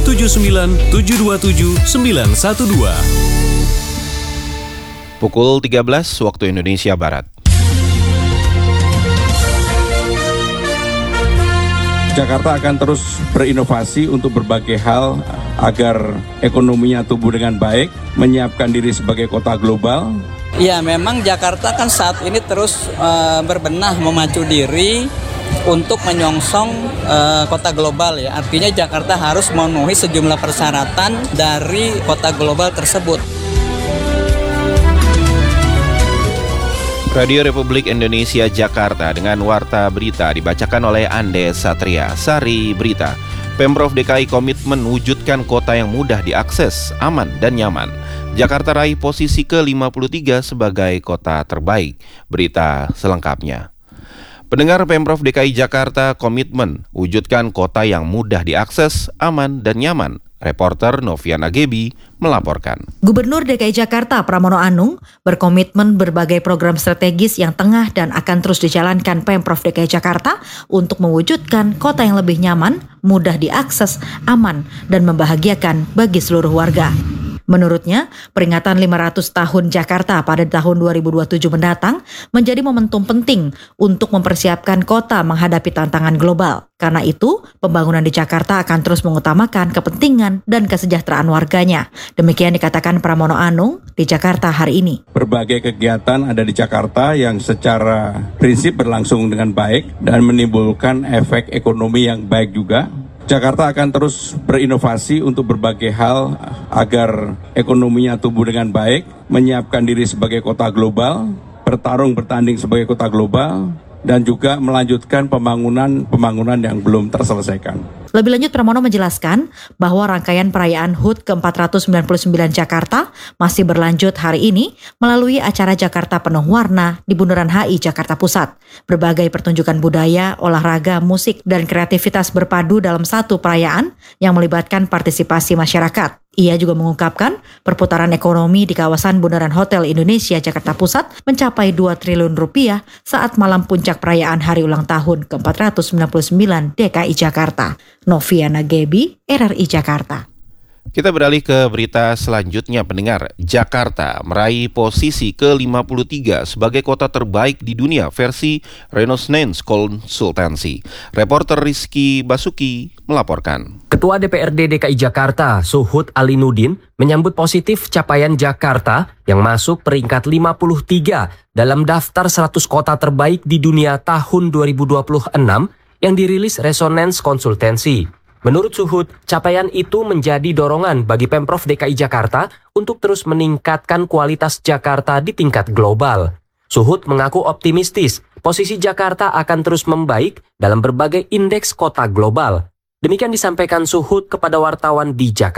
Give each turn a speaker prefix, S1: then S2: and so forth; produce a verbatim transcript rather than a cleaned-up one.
S1: tujuh sembilan tujuh dua tujuh sembilan satu dua.
S2: Pukul tiga belas waktu Indonesia Barat.
S3: Jakarta akan terus berinovasi untuk berbagai hal agar ekonominya tumbuh dengan baik, menyiapkan diri sebagai kota global.
S4: Ya, memang Jakarta kan saat ini terus uh, berbenah memacu diri untuk menyongsong uh, kota global ya. Artinya Jakarta harus memenuhi sejumlah persyaratan dari kota global tersebut.
S2: Radio Republik Indonesia Jakarta dengan Warta Berita dibacakan oleh Ande Satria. Sari Berita. Pemprov D K I komitmen wujudkan kota yang mudah diakses, aman dan nyaman. Jakarta raih posisi ke lima puluh tiga sebagai kota terbaik. Berita selengkapnya. Pendengar, Pemprov D K I Jakarta komitmen wujudkan kota yang mudah diakses, aman dan nyaman. Reporter Noviana Gebi melaporkan.
S5: Gubernur D K I Jakarta Pramono Anung berkomitmen berbagai program strategis yang tengah dan akan terus dijalankan Pemprov D K I Jakarta untuk mewujudkan kota yang lebih nyaman, mudah diakses, aman, dan membahagiakan bagi seluruh warga. Menurutnya, peringatan lima ratus tahun Jakarta pada tahun dua ribu dua puluh tujuh mendatang menjadi momentum penting untuk mempersiapkan kota menghadapi tantangan global. Karena itu, pembangunan di Jakarta akan terus mengutamakan kepentingan dan kesejahteraan warganya. Demikian dikatakan Pramono Anung di Jakarta hari ini.
S3: Berbagai kegiatan ada di Jakarta yang secara prinsip berlangsung dengan baik dan menimbulkan efek ekonomi yang baik juga. Jakarta akan terus berinovasi untuk berbagai hal agar ekonominya tumbuh dengan baik, menyiapkan diri sebagai kota global, bertarung bertanding sebagai kota global, dan juga melanjutkan pembangunan-pembangunan yang belum terselesaikan.
S5: Lebih lanjut, Pramono menjelaskan bahwa rangkaian perayaan H U T ke empat ratus sembilan puluh sembilan Jakarta masih berlanjut hari ini melalui acara Jakarta Penuh Warna di Bundaran H I Jakarta Pusat. Berbagai pertunjukan budaya, olahraga, musik, dan kreativitas berpadu dalam satu perayaan yang melibatkan partisipasi masyarakat. Ia juga mengungkapkan perputaran ekonomi di kawasan Bundaran Hotel Indonesia Jakarta Pusat mencapai dua triliun rupiah saat malam puncak perayaan hari ulang tahun ke empat ratus sembilan puluh sembilan D K I Jakarta. Noviana Gebi, R R I Jakarta.
S2: Kita beralih ke berita selanjutnya, pendengar. Jakarta meraih posisi ke lima puluh tiga sebagai kota terbaik di dunia versi Renaissance Consultancy. Reporter Rizky Basuki melaporkan.
S6: Ketua D P R D D K I Jakarta, Suhud Alinuddin, menyambut positif capaian Jakarta yang masuk peringkat lima puluh tiga dalam daftar seratus kota terbaik di dunia tahun dua ribu dua puluh enam yang dirilis Renaissance Consultancy. Menurut Suhud, capaian itu menjadi dorongan bagi Pemprov D K I Jakarta untuk terus meningkatkan kualitas Jakarta di tingkat global. Suhud mengaku optimistis posisi Jakarta akan terus membaik dalam berbagai indeks kota global. Demikian disampaikan Suhud kepada wartawan di Jakarta.